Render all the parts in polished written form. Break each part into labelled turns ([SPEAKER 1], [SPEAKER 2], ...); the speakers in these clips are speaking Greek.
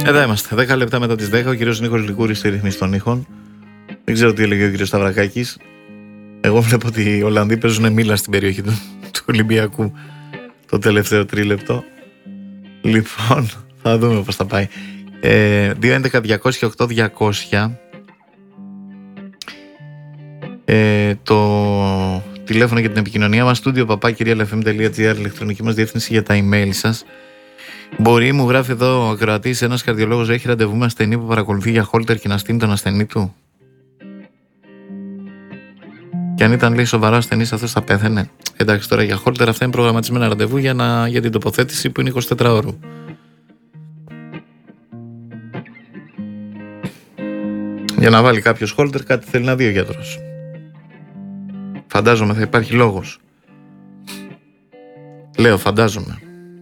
[SPEAKER 1] Εδώ είμαστε, 10 λεπτά μετά τις 10. Ο κύριος Νίκος Λικούρης στη ρυθμίση των ήχων. Δεν ξέρω τι έλεγε ο κύριος Σταυρακάκης. Εγώ βλέπω ότι οι Ολλανδοί παίζουν μήλα στην περιοχή του Ολυμπιακού το τελευταίο τρίλεπτο. Λοιπόν, θα δούμε πώς θα πάει. 2.11.208.200 το τηλέφωνο για την επικοινωνία μας, studio papakirialfm.gr, ηλεκτρονική μας διεύθυνση για τα email σας. Μπορεί, μου γράφει εδώ ο ακροατής, ένας καρδιολόγος έχει ραντεβού με ασθενή που παρακολουθεί για χόλτερ και να στείλει τον ασθενή του? Και αν ήταν, λέει, σοβαρά ασθενής, αυτός θα πέθαινε? Εντάξει, τώρα για χόλτερ αυτά είναι προγραμματισμένα ραντεβού για την τοποθέτηση που είναι 24 ώρου. Για να βάλει κάποιος χόλτερ κάτι θέλει να δει ο γιατρός. Φαντάζομαι θα υπάρχει λόγος. Λέω φαντάζομαι.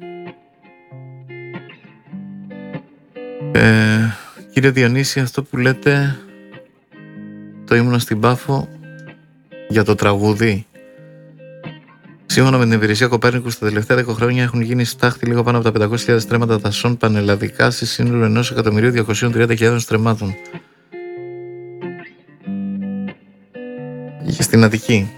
[SPEAKER 1] Κύριε Διονύση, αυτό που λέτε, το ήμουνα στην Πάφο για το τραγούδι. Σύμφωνα με την υπηρεσία Κοπέρνικου, στα τελευταία 10 χρόνια έχουν γίνει στάχτη λίγο πάνω από τα 500.000 στρέμματα δασών πανελλαδικά σε σύνολο 1.230.000 στρεμμάτων. Στην Αττική.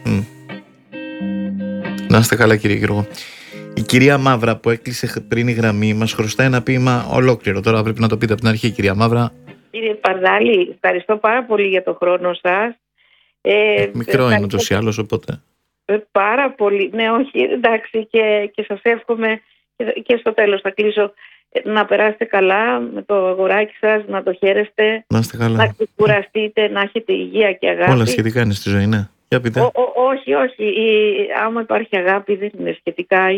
[SPEAKER 1] Να είστε καλά, κύριε Γιώργο. Η κυρία Μαύρα που έκλεισε πριν η γραμμή μας χρωστάει ένα ποίημα ολόκληρο. Τώρα πρέπει να το πείτε από την αρχή, κυρία Μαύρα.
[SPEAKER 2] Κύριε Παρδάλη, ευχαριστώ πάρα πολύ για το χρόνο σας.
[SPEAKER 1] Μικρό είναι ούτως ή άλλως, οπότε.
[SPEAKER 2] Πάρα πολύ. Ναι, όχι, εντάξει, και σας εύχομαι και στο τέλος θα κλείσω να περάσετε καλά με το αγοράκι σας, να το χαίρεστε,
[SPEAKER 1] να είστε καλά,
[SPEAKER 2] να ξεκουραστείτε, να έχετε υγεία και αγάπη.
[SPEAKER 1] Όλα σχετικά είναι στη ζωή, ναι. Για πείτε.
[SPEAKER 2] Όχι. Άμα υπάρχει αγάπη δεν είναι σχετικά.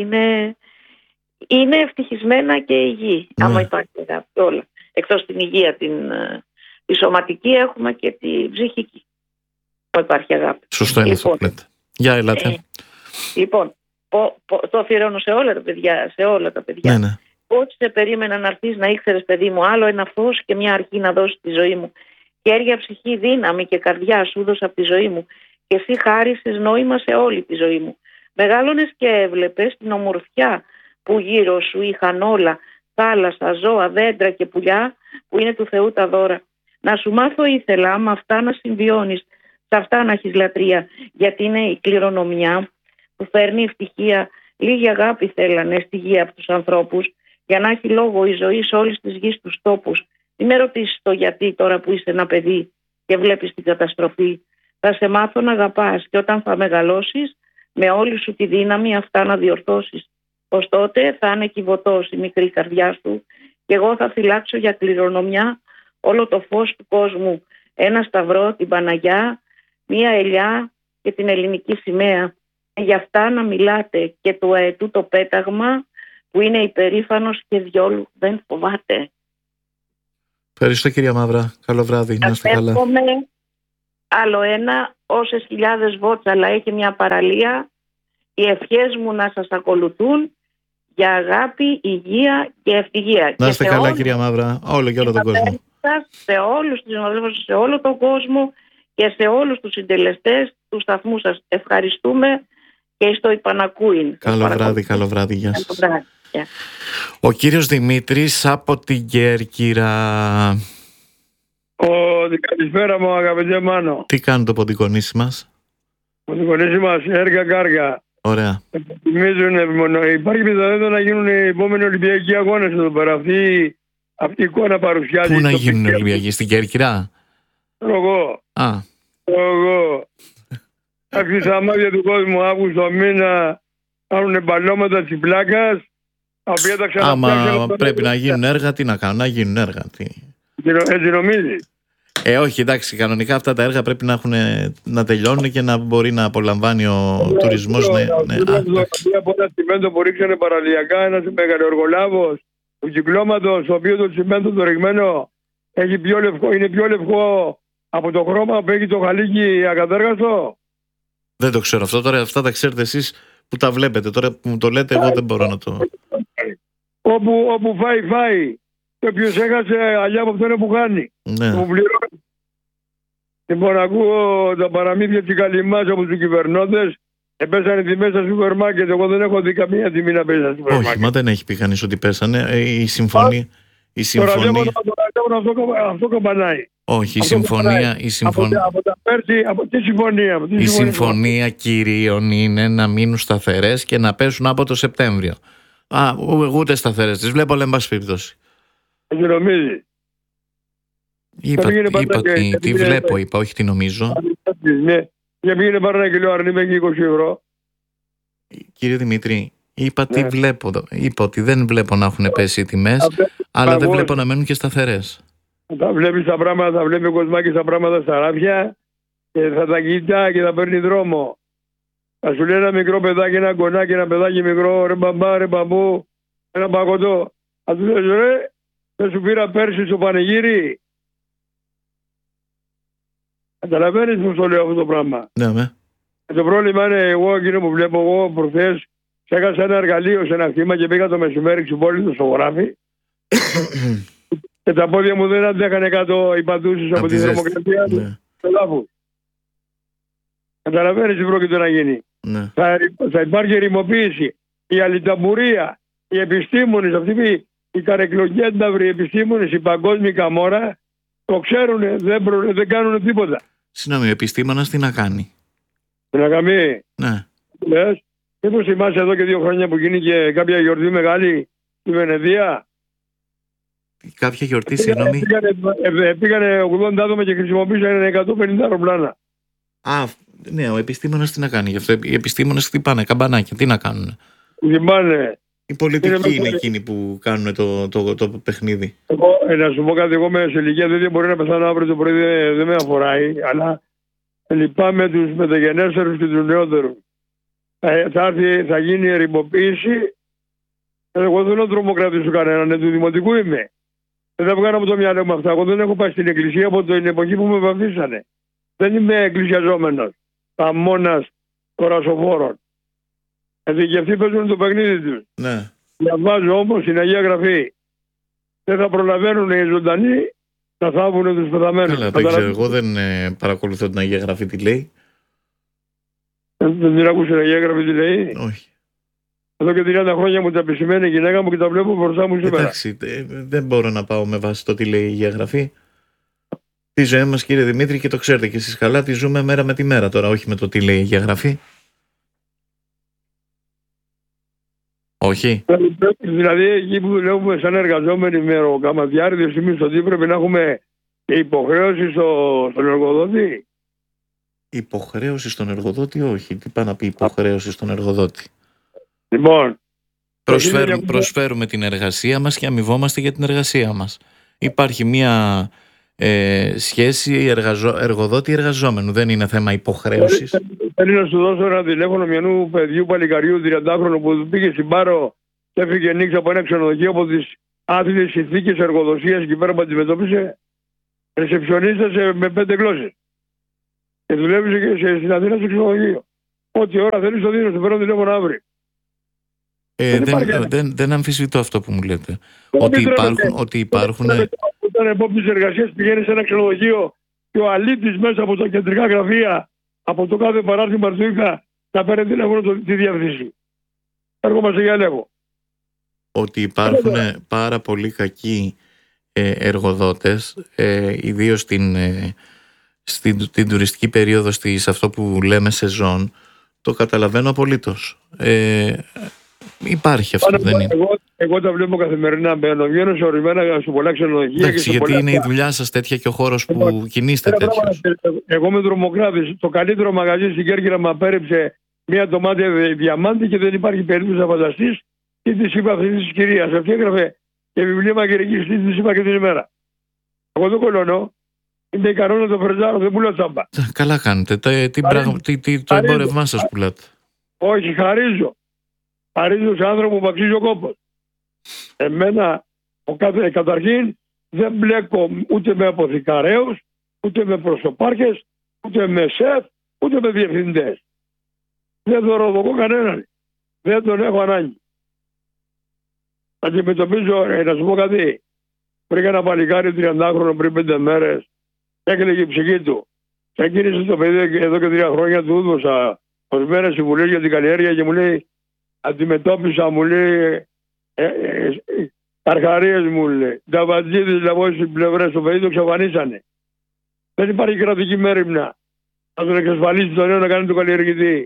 [SPEAKER 2] Είναι ευτυχισμένα και υγιή. Ναι. Άμα υπάρχει αγάπη, όλα. Εκτός την υγεία, τη σωματική, έχουμε και τη ψυχική. Άμα υπάρχει αγάπη.
[SPEAKER 1] Σωστό είναι αυτό που λέτε. Για ελάτε.
[SPEAKER 2] Λοιπόν, το αφιερώνω σε όλα τα παιδιά.
[SPEAKER 1] Ναι.
[SPEAKER 2] Ό,τι σε περίμενα να έρθεις, να ήξερες, παιδί μου, άλλο ένα φως και μια αρχή να δώσεις στη ζωή μου. Χέρια, ψυχή, δύναμη και καρδιά σου δώσα από τη ζωή μου. Και εσύ χάρισες νόημα σε όλη τη ζωή μου. Μεγάλωνες και έβλεπες την ομορφιά που γύρω σου είχαν όλα. Θάλασσα, ζώα, δέντρα και πουλιά που είναι του Θεού τα δώρα. Να σου μάθω ήθελα με αυτά να συμβιώνεις, σε αυτά να έχεις λατρεία. Γιατί είναι η κληρονομιά που φέρνει ευτυχία. Λίγη αγάπη θέλανε στη γη από τους ανθρώπους, για να έχει λόγο η ζωή σε όλης της γης τους τόπους. Μην με ρωτήσεις το γιατί τώρα που είσαι ένα παιδί και βλέπεις την καταστροφή. Θα σε μάθω να αγαπάς και όταν θα μεγαλώσεις με όλη σου τη δύναμη αυτά να διορθώσεις. Ως τότε θα είναι κυβωτός η μικρή καρδιά σου και εγώ θα φυλάξω για κληρονομιά όλο το φως του κόσμου. Ένα σταυρό, την Παναγιά, μία ελιά και την ελληνική σημαία. Γι' αυτά να μιλάτε και του αετού το πέταγμα που είναι υπερήφανος και διόλου δεν φοβάται.
[SPEAKER 1] Ευχαριστώ, κυρία Μαύρα. Καλό βράδυ. Να είστε καλά.
[SPEAKER 2] Άλλο ένα, όσες χιλιάδες βότσα, αλλά έχει μια παραλία. Οι ευχές μου να σας ακολουθούν για αγάπη, υγεία και ευτυχία.
[SPEAKER 1] Να είστε καλά, κυρία Μαύρα. Όλο και όλο τον κόσμο.
[SPEAKER 2] Σε όλους τους συναδέλφους, σε όλο τον κόσμο και σε όλους τους συντελεστές του σταθμού σας. Ευχαριστούμε και στο υπανακούειν.
[SPEAKER 1] Καλό βράδυ. Γεια σας. Ο κύριος Δημήτρης από την Κέρκυρα.
[SPEAKER 3] Καλησπέρα μου, αγαπητέ Μάνο.
[SPEAKER 1] Τι κάνει το ποντικονίσι μας?
[SPEAKER 3] Το ποντικονίσι μας, έργα κάργα.
[SPEAKER 1] Ωραία.
[SPEAKER 3] Υπάρχει πιθανότητα να γίνουν οι επόμενοι Ολυμπιακοί αγώνες εδώ πέρα. Αυτή η εικόνα παρουσιάζει.
[SPEAKER 1] Πού να γίνουν οι Ολυμπιακοί, στην Κέρκυρα?
[SPEAKER 3] Εγώ. Άρχισε στα μάτια του κόσμου Αύγουστο μήνα κάνουν μπαλώματα της πλάκας.
[SPEAKER 1] Άμα πρέπει να γίνουν έργα, τι να κάνουν, να γίνουν έργα.
[SPEAKER 3] Έτσι νομίζεις?
[SPEAKER 1] Όχι, εντάξει, κανονικά αυτά τα έργα πρέπει να τελειώνουν και να μπορεί να απολαμβάνει ο τουρισμός.
[SPEAKER 3] Από ένα τσιμέντο που ρίξανε παραλιακά, ένας μεγαλοεργολάβος του κυκλώματος, το οποίο το τσιμέντο το ρηγμένο είναι πιο λευκό από το χρώμα που έχει το χαλίκι ακατέργαστο.
[SPEAKER 1] Δεν το ξέρω αυτό, τώρα αυτά τα ξέρετε εσείς που τα βλέπετε. Τώρα που μου το λέτε, εγώ δεν μπορώ να το...
[SPEAKER 3] Όπου φάει. Και όποιος έχασε, αλλιά από αυτό είναι που χάνει.
[SPEAKER 1] Ναι.
[SPEAKER 3] Που πληρώνει. Λοιπόν, ακούω τα παραμύθια της καλυμάς από τους κυβερνώντες. Πέσανε τιμές στα σούπερ μάρκετ. Εγώ δεν έχω δει καμία τιμή να πέσει στα σούπερ μάρκετ.
[SPEAKER 1] Όχι, μα δεν έχει πει κανείς ότι πέσανε. Η συμφωνία Η συμφωνία.
[SPEAKER 3] Αυτό καμπανάει.
[SPEAKER 1] Όχι, η συμφωνία. Η συμφωνία κυρίων είναι να μείνουν σταθερές και να πέσουν από το Σεπτέμβριο. Ούτε σταθερές. Τις βλέπω, λέμε, πάση περιπτώσει.
[SPEAKER 3] Τι νομίζει.
[SPEAKER 1] Τι βλέπω, είπα, όχι τι νομίζω.
[SPEAKER 3] Για πήγαινε πάρε ένα κιλό αρνί με 20 ευρώ.
[SPEAKER 1] Κύριε Δημήτρη, είπα τι βλέπω. Είπα ότι δεν βλέπω να έχουν πέσει οι τιμές, αλλά δεν βλέπω να μένουν και σταθερές.
[SPEAKER 3] Θα βλέπεις τα πράγματα, θα βλέπει ο Κοσμάκης τα πράγματα στα ράφια και θα τα κοιτά και θα παίρνει δρόμο. Θα σου λέει ένα μικρό παιδάκι, ένα κονάκι, ένα παιδάκι μικρό, ρε μπαμπά, ρε μπαμπού, ένα παγωτό. Θα του λες, ρε, δεν σου πήρα πέρσι στο πανηγύρι. Καταλαβαίνεις πως το λέω αυτό το πράγμα.
[SPEAKER 1] Ναι.
[SPEAKER 3] Το πρόβλημα είναι εγώ, εκείνο που βλέπω εγώ προχθές, ξέχασα ένα εργαλείο σε ένα χτήμα και πήγα το μεσημέρι ξυπόλυτο στο χωράφι. Και τα πόδια μου δεν αντέχανε κάτω οι παντούσεις από τη θερμοκρασία του. Καταλαβαίνεις τι πρόκειται να γίνει.
[SPEAKER 1] Ναι.
[SPEAKER 3] Θα υπάρχει ερημοποίηση. Η αλληταμπουρία, οι επιστήμονες, αυτοί οι καρεκλοκένταυροι επιστήμονες, η παγκόσμια καμόρα, το ξέρουν, δεν κάνουν τίποτα.
[SPEAKER 1] Συγγνώμη, ο επιστήμονας τι να κάνει.
[SPEAKER 3] Τι να κάνει.
[SPEAKER 1] Ναι.
[SPEAKER 3] Λες, μήπως θυμάσαι εδώ και 2 χρόνια που γίνηκε κάποια γιορτή μεγάλη στη Βενεδία.
[SPEAKER 1] Κάποια γιορτή, συγγνώμη.
[SPEAKER 3] Πήγανε 80 άτομα και χρησιμοποίησαν 150 αεροπλάνα.
[SPEAKER 1] Ναι, ο επιστήμονας τι να κάνει γι' αυτό. Οι επιστήμονες χτυπάνε καμπανάκια. Τι να κάνουν.
[SPEAKER 3] Χτυπάνε.
[SPEAKER 1] Οι πολιτικοί είναι εκείνοι που κάνουν το παιχνίδι.
[SPEAKER 3] Να σου πω κάτι, εγώ σε ηλικία δεν μπορεί να πεθάνω αύριο το πρωί, δεν με αφοράει, αλλά λυπάμαι τους μεταγενέστερους και τους νεότερους. Θα γίνει ερημοποίηση. Εγώ δεν θέλω να τρομοκρατήσω κανέναν, του δημοτικού είμαι. Δεν θα βγάλω από το μυαλό μου αυτά. Εγώ δεν έχω πάει στην εκκλησία από την εποχή που με βαφτίσανε. Δεν είμαι εκκλησιαζόμενος. Αμώνας κορασοφόρων. Γιατί και αυτοί παίζουν το παιχνίδι τους.
[SPEAKER 1] Ναι.
[SPEAKER 3] Διαβάζω όμως στην Αγία Γραφή. Δεν θα προλαβαίνουν οι ζωντανοί να θάβουν τους πεθαμένους.
[SPEAKER 1] Καλά, δεν ξέρω. Εγώ δεν παρακολουθώ την Αγία Γραφή τι λέει.
[SPEAKER 3] Δεν την ακούσε την Αγία Γραφή τι λέει.
[SPEAKER 1] Όχι.
[SPEAKER 3] Εδώ και 30 χρόνια μου τα επισημαίνει η γυναίκα μου και τα βλέπω μπροστά μου σήμερα.
[SPEAKER 1] Εντάξει, δεν μπορώ να πάω με βάση το τι λέει η Αγία Γραφή. Τη ζωή μας, κύριε Δημήτρη, και το ξέρετε και εσείς καλά, τη ζούμε μέρα με τη μέρα τώρα, όχι με το τι λέει η Αγία Γραφή. Όχι.
[SPEAKER 3] Δηλαδή, εκεί που δουλεύουμε σαν εργαζόμενοι με ροκαματιάριδες στιγμή στο τι πρέπει να έχουμε και υποχρέωση στον εργοδότη.
[SPEAKER 1] Υποχρέωση στον εργοδότη, όχι. Τι πάει να πει υποχρέωση στον εργοδότη.
[SPEAKER 3] Λοιπόν,
[SPEAKER 1] προσφέρουμε την εργασία μας και αμοιβόμαστε για την εργασία μας. Υπάρχει μια σχέση εργοδότη-εργαζόμενου. Δεν είναι θέμα υποχρέωσης.
[SPEAKER 3] Θέλω να σου δώσω ένα τηλέφωνο μιανού παιδιού παλικαριού 30χρονου που πήγε στην Πάρο και έφυγε νύχτα από ένα ξενοδοχείο από τις άθλιες συνθήκες εργοδοσίας εκεί πέρα που αντιμετώπισε. Ρεσεψιονίστας με 5 γλώσσες. Και δουλεύει και στην Αθήνα στο ξενοδοχείο. Ό,τι ώρα θέλεις το δίνω, σου παίρνω τηλέφωνο αύριο.
[SPEAKER 1] Δεν αμφισβητώ αυτό που μου λέτε. Ότι υπάρχουν.
[SPEAKER 3] Όταν επόπτης εργασίας πηγαίνει σε ένα ξενοδοχείο και ο αλήτης μέσα από τα κεντρικά γραφεία, από το κάθε παράρτημα Μαρτούικα, θα παίρνει τηλέφωνο τη διεύθυνση. Έρχομαστε για έλεγχο. Ότι
[SPEAKER 1] υπάρχουν πάρα πολύ κακοί εργοδότες, ιδίως στην τουριστική περίοδο, σε αυτό που λέμε σεζόν, το καταλαβαίνω απολύτως. Υπάρχει αυτό, δεν είναι.
[SPEAKER 3] Εγώ τα βλέπω καθημερινά. Βγαίνω σε ορισμένα σε πολλά ξενοδοχεία.
[SPEAKER 1] Εντάξει, γιατί είναι η δουλειά σας τέτοια και ο χώρος που κινείστε τέτοιος.
[SPEAKER 3] Εγώ είμαι τρομοκράτης. Το καλύτερο μαγαζί στην Κέρκυρα με απέρριψε μια ντομάτα διαμάντη και δεν υπάρχει περίπτωση να φανταστείς τι της είπα αυτή τη κυρία. Αυτή έγραφε και βιβλία μαγειρικής, τι της είπα και την ημέρα. Εγώ δεν κολώνω. Είναι ικανό να το φρεζάρω, δεν πουλάω τσάμπα.
[SPEAKER 1] Καλά κάνετε. Το εμπόρευμά σας πουλάτε.
[SPEAKER 3] Όχι, χαρίζω. Χαρίζω σε άνθρωπο που αξίζει ο κόπος. Εμένα, καταρχήν, δεν μπλέκω ούτε με αποθηκαρέους, ούτε με προσωπάρχες, ούτε με σεφ, ούτε με διευθυντές. Δεν δωροδοκώ κανέναν. Δεν τον έχω ανάγκη. Αντιμετωπίζω, να σου πω κάτι. Βρήκα ένα παλικάρι 30χρονο πριν 5 μέρες, έκλαιγε η ψυχή του. Και εκείνησε το παιδί εδώ και 3 χρόνια, του έδωσα ορισμένες συμβουλές για την καλλιέργεια και μου λέει, αντιμετώπισα, μου λέει, Αρχαρίες μου λέει. Τα βατζίδες από όλες τις πλευρές το παιδί το εξαφανίσανε. Δεν υπάρχει κρατική μέριμνα να τον εξασφαλίσει τον νέο να κάνει τον καλλιεργητή.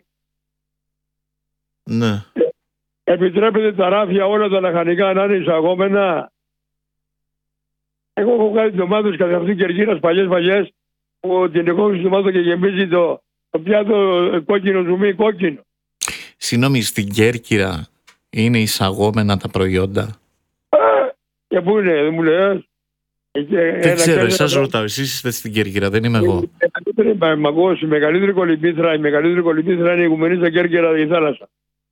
[SPEAKER 1] Ναι.
[SPEAKER 3] Επιτρέπεται τα ράφια όλα τα λαχανικά να είναι εισαγόμενα. Εγώ έχω κάνει ντομάτες καθ' αυτή κερκίνας παλιές που την εκόβει ντομάτο και γεμίζει το πιάτο κόκκινο ζουμί κόκκινο.
[SPEAKER 1] Συγγνώμη, στην Κέρκυρα είναι εισαγόμενα τα προϊόντα?
[SPEAKER 3] Και πού είναι, δεν μου λες?
[SPEAKER 1] Δεν ξέρω, εσάς ρωτάω, εσείς είστε στην Κέρκυρα, δεν είμαι εγώ.
[SPEAKER 3] Η μεγαλύτερη κολυμπήθρα είναι η Οικουμενίτσα Κέρκυρα, η θάλασσα.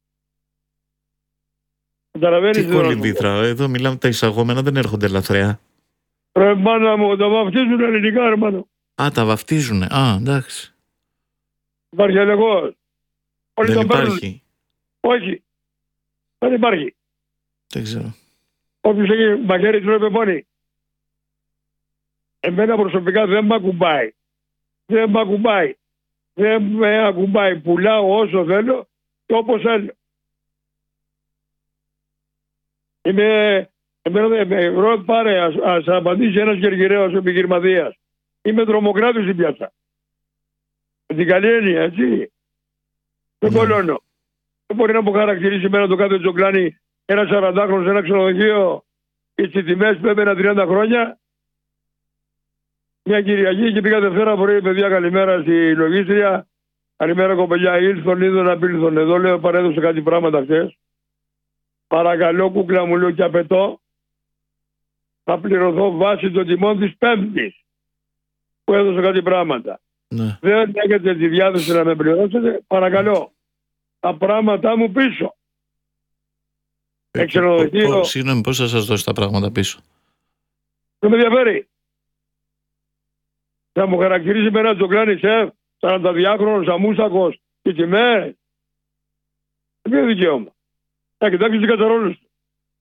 [SPEAKER 1] Τι κολυμπήθρα, εδώ μιλάμε τα εισαγόμενα, δεν έρχονται ελαφριά.
[SPEAKER 3] Ρε μάνα μου, τα βαφτίζουν ελληνικά ρε μάνα.
[SPEAKER 1] Α, τα βαφτίζουνε, εντάξει.
[SPEAKER 3] Υπάρχει έλεγχος?
[SPEAKER 1] Δεν υπάρχει.
[SPEAKER 3] Όχι, δεν υπάρχει.
[SPEAKER 1] Δεν ξέρω.
[SPEAKER 3] Όποιος έχει μαχαίρι τρώει πεπόνι. Εμένα προσωπικά δεν μ' ακουμπάει. Δεν με ακουμπάει. Πουλάω όσο θέλω και όπως θέλω. Πάρε, ας απαντήσει ένας Κερκυραίος επιχειρηματίας. Είμαι τρομοκράτης στην πιάτσα. Με την καλή έννοια, έτσι. Δεν κολώνω. Δεν μπορεί να μου χαρακτηρίσει εμένα το κάθε τζοκλάνι ένα 40χρονο σε ένα ξενοδοχείο και στις τιμές που έπαιρνα 30 χρόνια. Μια Κυριακή και πήγα Δευτέρα πρωί, παιδιά, καλημέρα στη λογίστρια. Καλημέρα κοπελιά, ήλθον, είδον, απήλθον. Εδώ λέω παρέδωσε κάτι πράγματα χθες. Παρακαλώ κούκλα μου, λέω, και απαιτώ θα πληρωθώ βάσει των τιμών της Πέμπτης που έδωσε κάτι πράγματα.
[SPEAKER 1] Ναι.
[SPEAKER 3] Δεν έχετε τη διάθεση να με πληρώσετε, παρακαλώ. Τα πράγματά μου πίσω.
[SPEAKER 1] Συγγνώμη, πώς θα σας δώσει τα πράγματα πίσω?
[SPEAKER 3] Δεν με ενδιαφέρει. Θα μου χαρακτηρίζει με ένα τζοκλάνι σεφ, 42χρονος, αμούστακος και τιμές. Δεν δικαίωμα. Θα κοιτάξει τις κατσαρόλες του.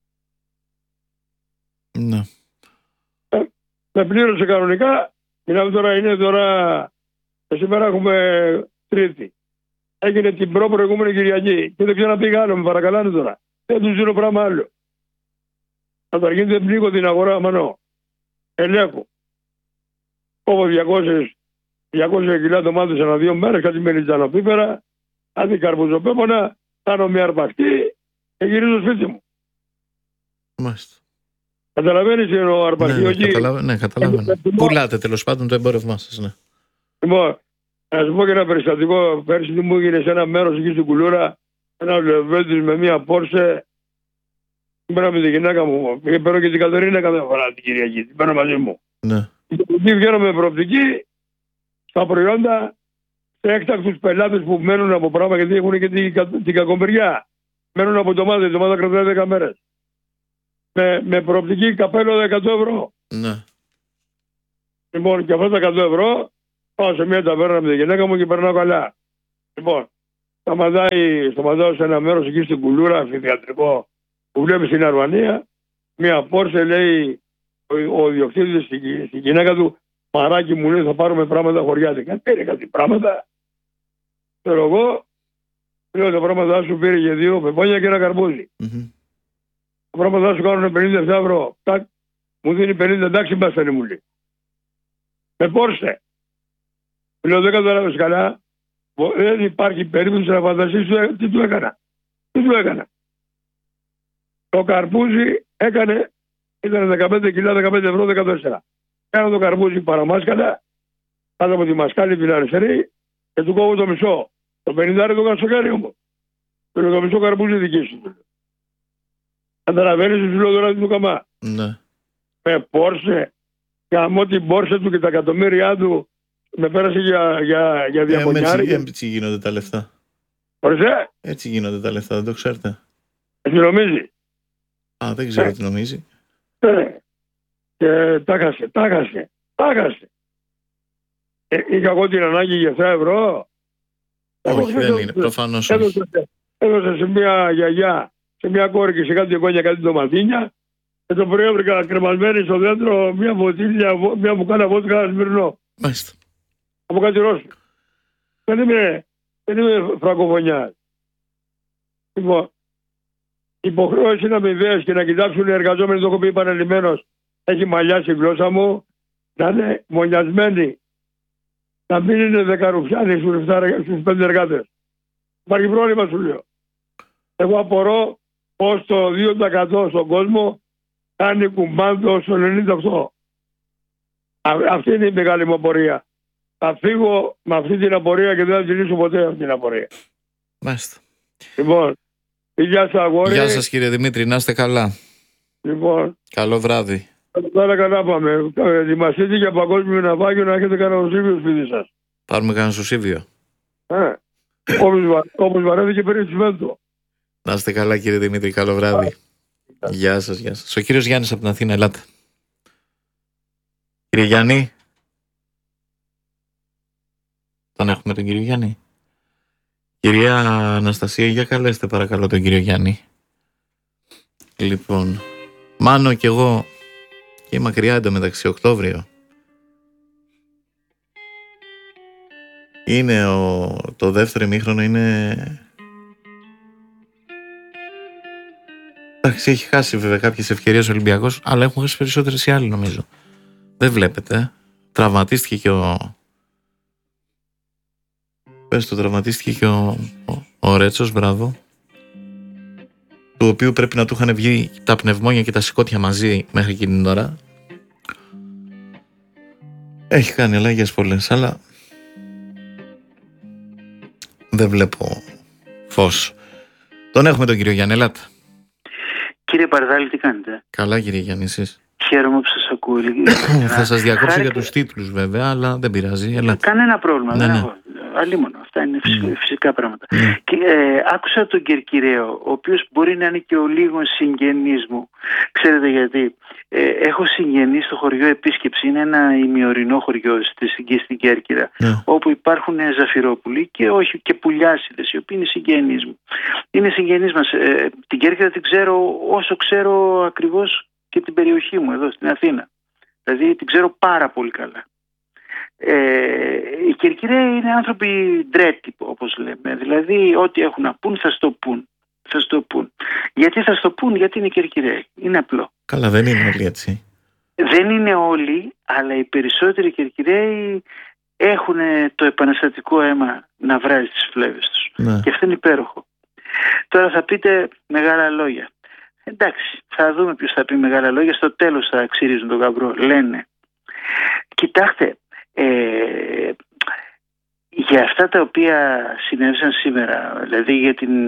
[SPEAKER 1] Ναι.
[SPEAKER 3] Με πλήρωσε κανονικά. Μιλάμε τώρα, είναι τώρα. Σήμερα έχουμε Τρίτη. Έγινε την προηγούμενη Κυριακή. Και δεν ξαναπήγα άλλο. Με παρακαλάνε τώρα. Δεν του δίνω πράγμα άλλο. Καταρχήν δεν πνίγω την αγορά μανώ. Ελέγχω. Κόβω 200 κιλά ντομάτες ανά 2 μέρες. Κάτι μελιτζανοπίπερα. Κάτι καρπουζοπέπωνα. Κάνω μια αρπακτή και γυρίζω στο σπίτι μου.
[SPEAKER 1] Μάλιστα.
[SPEAKER 3] Καταλαβαίνεις τι εννοώ αρπακτή?
[SPEAKER 1] Ναι, καταλαβαίνω. Πουλάτε τέλος πάντων το εμπόρευμά σας, ναι.
[SPEAKER 3] Λοιπόν, να σου πω και ένα περιστατικό. Πέρσι μου έγινε σε ένα μέρος εκεί στην Κουλούρα ένα λεβέντης με μία Πόρσε. Πέρα με τη γυναίκα μου. Παίρνω και την Κατερίνα κάθε φορά την Κυριακή. Την παίρνω μαζί μου.
[SPEAKER 1] Ναι.
[SPEAKER 3] Εκεί βγαίνω με προοπτική στα προϊόντα σε έκτακτους πελάτες που μένουν από πράγμα, γιατί έχουν και την κακομοιριά. Μένουν από ντομάτα. Η ντομάτα κρατάει 10 μέρες. Με προοπτική καπέλο 100 ευρώ.
[SPEAKER 1] Ναι.
[SPEAKER 3] Λοιπόν, και αυτά τα 100 ευρώ πάω σε μια ταβέρνα με τη γυναίκα μου και περνάω καλά. Λοιπόν, σταματάω σε ένα μέρος εκεί στην Κουλούρα, αμφιθιατρικό, που βλέπει στην Αρβανία, μια Πόρσε, λέει ο ιδιοκτήτης στην γυναίκα του, μαράκι μου, λέει, θα πάρουμε πράγματα χωριάτικα. Πήρε κάτι πράγματα. Θέλω εγώ, λέω, τα πράγματα σου πήρε για 2 πεπόνια και ένα καρπούζι. Τα πράγματα σου κάνουν 57 ευρώ. Μου δίνει 50, εντάξει, μπάστανε, μου λέει. Με Πόρσε. Λέω, δεν καταλάβεις καλά. Δεν υπάρχει περίπτωση να φανταστείς τι του έκανα. Το καρπούζι ήταν 15 κιλά, 15 ευρώ, 14. Κάνω το καρπούζι παραμάσκαλα, κάτω από τη μασκάλη την αριστερή και του κόβω το μισό. Το 50 το κάνω στο χέρι μου. Το μισό καρπούζι δική σου. Καταλαβαίνεις, σου λέω τώρα τι του καμά.
[SPEAKER 1] Ναι.
[SPEAKER 3] Με Πόρσε, καμώ την Πόρσε του και τα εκατομμύρια του, με πέρασε για διαμονιάρι.
[SPEAKER 1] Έτσι γίνονται τα λεφτά.
[SPEAKER 3] Ορίστε.
[SPEAKER 1] Έτσι γίνονται τα λεφτά, δεν το ξέρετε?
[SPEAKER 3] Έτσι νομίζει.
[SPEAKER 1] Α, δεν ξέρω τι νομίζει.
[SPEAKER 3] Και τα χάσε. Είχα εγώ την ανάγκη για 7 ευρώ.
[SPEAKER 1] Όχι, δεν είναι, προφανώς όχι.
[SPEAKER 3] Έδωσα σε μια γιαγιά, σε μια κόρη και σε κάτι εγγόνια κάτι ντοματίνια και το πρωί έβρικα κρεμασμένη στο δέντρο μια βοτήλια, μια μπουκάλα βότκα Σμυρνό.
[SPEAKER 1] Μάλιστα.
[SPEAKER 3] Από κάτι Ρώσο. Δεν είμαι φραγκοφωνιάς. Λοιπόν, υποχρεώσεις είναι αμοιβαίες και να κοιτάξουν οι εργαζόμενοι, το έχω πει επανελειμμένος, έχει μαλλιάσει η γλώσσα μου, να είναι μονιασμένοι. Να μην είναι δεκαρουφιάνοι στους 5 εργάτες. Υπάρχει πρόβλημα, σου λέω. Εγώ απορώ πως το 2% στον κόσμο κάνει κουμπάντο στο 98%. Αυτή είναι η μεγάλη μου απορία. Θα φύγω με αυτή την απορία και δεν θα τη λύσω ποτέ αυτή την απορία.
[SPEAKER 1] Μάλιστα.
[SPEAKER 3] Λοιπόν, γεια σας αγόρι.
[SPEAKER 1] Γεια σας κύριε Δημήτρη, να είστε καλά.
[SPEAKER 3] Λοιπόν,
[SPEAKER 1] καλό βράδυ.
[SPEAKER 3] Καλά πάμε. Ετοιμαστείτε για παγκόσμιο ναυάγιο να έχετε κανένα σουσίβιο σπίτι σας.
[SPEAKER 1] Πάρουμε κανένα σουσίβιο.
[SPEAKER 3] Όπως βαρέθηκε περί τσιμέντο.
[SPEAKER 1] Να είστε καλά κύριε Δημήτρη, καλό βράδυ. Γεια σας, γεια σας. Ο κύριος Γιάννης από την Αθήνα, ελάτε. Κύριε Γιάννη. Τον έχουμε τον κύριο Γιάννη. Κυρία Αναστασία, για καλέστε παρακαλώ τον κύριο Γιάννη. Λοιπόν, Μάνο κι εγώ και μακριά εντωμεταξύ Οκτώβριο. Είναι το δεύτερο ημίχρονο είναι... Εντάξει, έχει χάσει βέβαια κάποιες ευκαιρίες ο Ολυμπιακός, αλλά έχουν χάσει περισσότερες οι άλλοι νομίζω. Δεν βλέπετε. Τραυματίστηκε και ο Ρέτσος, μπράβο. Του οποίου πρέπει να του είχαν βγει τα πνευμόνια και τα σηκώτια μαζί μέχρι εκείνη την ώρα. Έχει κάνει αλλαγές πολλές, αλλά δεν βλέπω φως. Τον έχουμε τον κύριο Γιάννη, ελάτε.
[SPEAKER 4] Κύριε Παρδάλη, τι κάνετε?
[SPEAKER 1] Καλά κύριε Γιάννη, εσείς?
[SPEAKER 4] Χαίρομαι που σας ακούω.
[SPEAKER 1] Θα σας διακόψω για τους τίτλους βέβαια, αλλά δεν πειράζει, ελάτε.
[SPEAKER 4] Κανένα πρόβλημα,
[SPEAKER 1] ναι,
[SPEAKER 4] δεν
[SPEAKER 1] ναι.
[SPEAKER 4] έχω. Αλλήμον, αυτά είναι φυσικά πράγματα. Και, άκουσα τον Κερκυραίο, ο οποίος μπορεί να είναι και ο λίγος συγγενής μου. Ξέρετε γιατί? Έχω συγγενή στο χωριό Επίσκεψη, είναι ένα ημιορεινό χωριό στην Κέρκυρα, όπου υπάρχουν Ζαφυρόπουλοι και όχι και Πουλιάσιδες, οι οποίοι είναι συγγενείς μου. Είναι συγγενείς μας. Την Κέρκυρα την ξέρω όσο ξέρω ακριβώς και την περιοχή μου εδώ στην Αθήνα. Δηλαδή την ξέρω πάρα πολύ καλά. Οι Κερκυραίοι είναι άνθρωποι ντρέτοι, όπως λέμε. Δηλαδή ό,τι έχουν να πούν θα στο πούν. Γιατί θα στο πούν? Γιατί είναι Κερκυραίοι. Είναι απλό.
[SPEAKER 1] Καλά, δεν είναι όλοι έτσι.
[SPEAKER 4] Δεν είναι όλοι, αλλά οι περισσότεροι Κερκυραίοι έχουν το επαναστατικό αίμα να βράζει τις φλέβες τους.
[SPEAKER 1] Ναι.
[SPEAKER 4] Και αυτό είναι υπέροχο. Τώρα θα πείτε μεγάλα λόγια. Εντάξει, θα δούμε ποιος θα πει μεγάλα λόγια. Στο τέλος θα ξυρίζουν τον γαμπρό. Λένε. Κοιτάξτε, για αυτά τα οποία συνέβησαν σήμερα, δηλαδή για την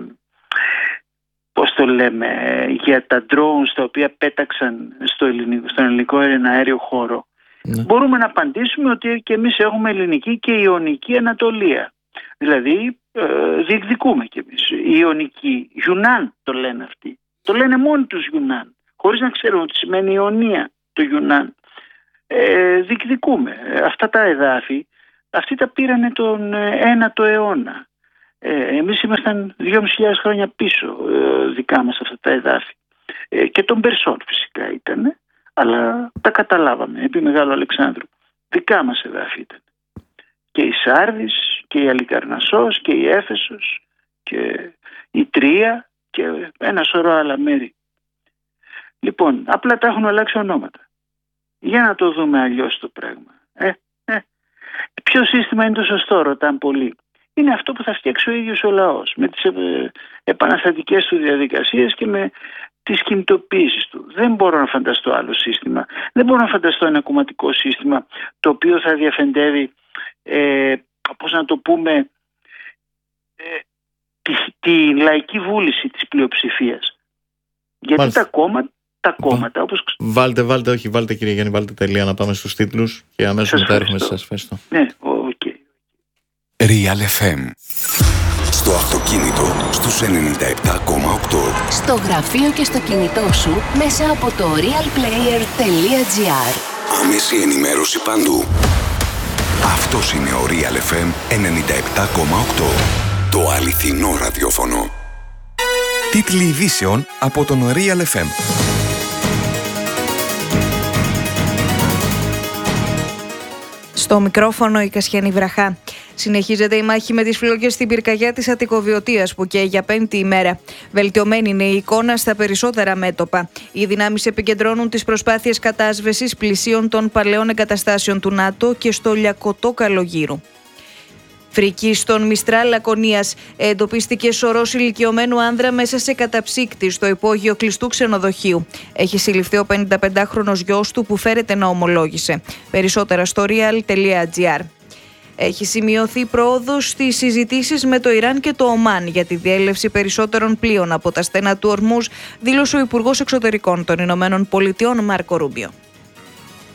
[SPEAKER 4] για τα drones τα οποία πέταξαν στον ελληνικό αέριο χώρο, μπορούμε να απαντήσουμε ότι και εμείς έχουμε ελληνική και ιωνική Ανατολία. Δηλαδή διεκδικούμε κι εμείς. Η ιωνική, Γιουνάν το λένε αυτοί. Το λένε μόνοι τους Γιουνάν, χωρίς να ξέρουν ότι σημαίνει Ιωνία το Γιουνάν. Διεκδικούμε. Αυτά τα εδάφη, αυτοί τα πήρανε τον 9ο αιώνα. Εμείς ήμασταν 2.500 χρόνια πίσω δικά μας αυτά τα εδάφη. Και των Περσών φυσικά ήταν, αλλά τα καταλάβαμε επί Μεγάλου Αλεξάνδρου. Δικά μας εδάφη ήταν. Και η Σάρδης και η Αλικαρνασσός και η Έφεσος και η Τρία και ένα σωρό άλλα μέρη. Λοιπόν, απλά τα έχουν αλλάξει ονόματα. Για να το δούμε αλλιώς το πράγμα. Ποιο σύστημα είναι το σωστό, ρωτάνε πολλοί. Είναι αυτό που θα φτιάξει ο ίδιος ο λαός, με τις επαναστατικές του διαδικασίες και με τις κινητοποίησεις του. Δεν μπορώ να φανταστώ άλλο σύστημα. Δεν μπορώ να φανταστώ ένα κομματικό σύστημα το οποίο θα διαφεντεύει, πώς να το πούμε, τη λαϊκή βούληση της πλειοψηφίας. Γιατί τα κόμματα, όπως...
[SPEAKER 1] Βάλτε κύριε Γιάννη, βάλτε τελεία να πάμε στους τίτλους και αμέσως μετά έρχομαι σε σας. Ευχαριστώ.
[SPEAKER 4] Ναι, οκ.
[SPEAKER 5] Real FM. Στο αυτοκίνητο στους 97,8.
[SPEAKER 6] Στο γραφείο και στο κινητό σου μέσα από το realplayer.gr.
[SPEAKER 5] Άμεση ενημέρωση παντού. Αυτός είναι ο Real FM 97,8. Το αληθινό ραδιόφωνο. Τίτλοι ειδήσεων από τον Real FM.
[SPEAKER 7] Στο μικρόφωνο η Κασιανή Βραχά. Συνεχίζεται η μάχη με τις φλόγες στην πυρκαγιά της Αττικοβιωτίας που καίει για 5η ημέρα. Βελτιωμένη είναι η εικόνα στα περισσότερα μέτωπα. Οι δυνάμεις επικεντρώνουν τις προσπάθειες κατάσβεσης πλησίων των παλαιών εγκαταστάσεων του ΝΑΤΟ και στο Λιακωτό Καλογύρου. Φρική στον Μιστράλ Λακωνίας εντοπίστηκε σωρός ηλικιωμένου άνδρα μέσα σε καταψύκτη στο υπόγειο κλειστού ξενοδοχείου. Έχει συλληφθεί ο 55χρονος γιος του που φέρεται να ομολόγησε. Περισσότερα στο real.gr. Έχει σημειωθεί πρόοδος στις συζητήσεις με το Ιράν και το Ομάν για τη διέλευση περισσότερων πλοίων από τα στένα του Ορμούζ, δήλωσε ο Υπουργός Εξωτερικών των Ηνωμένων Πολιτειών Μάρκο Ρούμπιο.